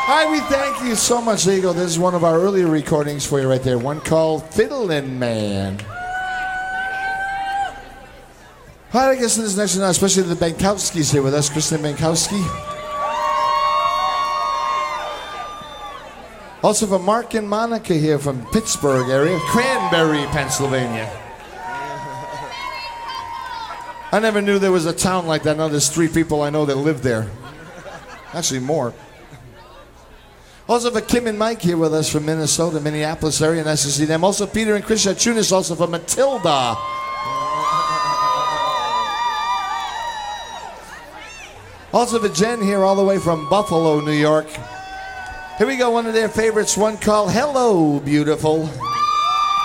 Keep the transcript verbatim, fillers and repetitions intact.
Hi, we thank you so much. There you go. This is one of our earlier recordings for you right there. One called Fiddlin' Man. Hi, I guess this next one, especially the Benkowskis here with us. Kristen Benkowski. Also from Mark and Monica here from Pittsburgh area, Cranberry, Pennsylvania. I never knew there was a town like that. Now there's three people I know that live there. Actually, more. Also for Kim and Mike here with us from Minnesota, Minneapolis area. Nice to see them. Also Peter and Chris Chunis, also from Matilda. Also for Jen here all the way from Buffalo, New York. Here we go, one of their favorites, one called Hello, Beautiful.